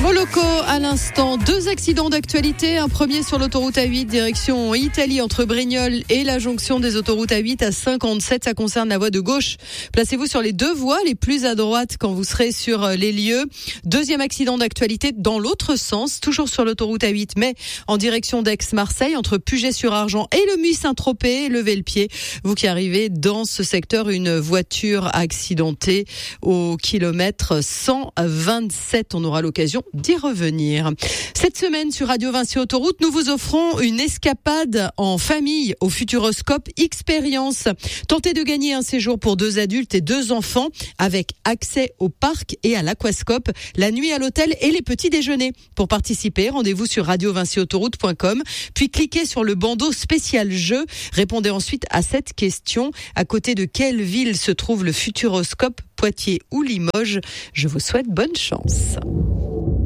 Vos locaux à l'instant, 2 accidents d'actualité. Un premier sur l'autoroute A8 direction Italie entre Brignoles et la jonction des autoroutes A8 à 57. Ça concerne la voie de gauche. Placez-vous sur les 2 voies les plus à droite quand vous serez sur les lieux. Deuxième accident d'actualité dans l'autre sens, toujours sur l'autoroute A8 mais en direction d'Aix-Marseille entre Puget-sur-Argent et le Muy-Saint-Tropez. Levez le pied. Vous qui arrivez dans ce secteur, une voiture accidentée au kilomètre 127. On aura l'occasion d'y revenir. Cette semaine sur Radio Vinci Autoroute, nous vous offrons une escapade en famille au Futuroscope Expérience. Tentez de gagner un séjour pour 2 adultes et 2 enfants avec accès au parc et à l'aquascope, la nuit à l'hôtel et les petits déjeuners. Pour participer, rendez-vous sur radiovinciautoroute.com, puis cliquez sur le bandeau spécial jeu. Répondez ensuite à cette question. À côté de quelle ville se trouve le Futuroscope, Poitiers ou Limoges? Je vous souhaite bonne chance.